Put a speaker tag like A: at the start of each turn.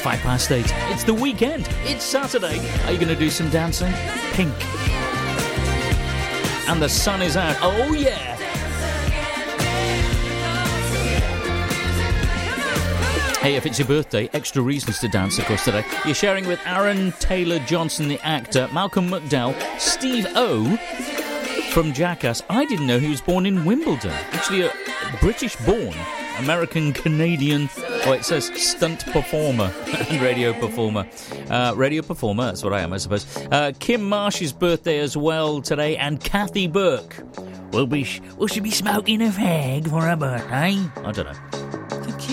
A: 8. It's the weekend. It's Saturday. Are you going to do some dancing? Pink. And the sun is out. Oh, yeah. Hey, if it's your birthday, extra reasons to dance, of course, today. You're sharing with Aaron Taylor Johnson, the actor, Malcolm McDowell, Steve O from Jackass. I didn't know he was born in Wimbledon. Actually, a British-born, American-Canadian, it says stunt performer and radio performer. Radio performer, that's what I am, I suppose. Kim Marsh's birthday as well today, and Kathy Burke. Will she be smoking a fag for her birthday? I don't know.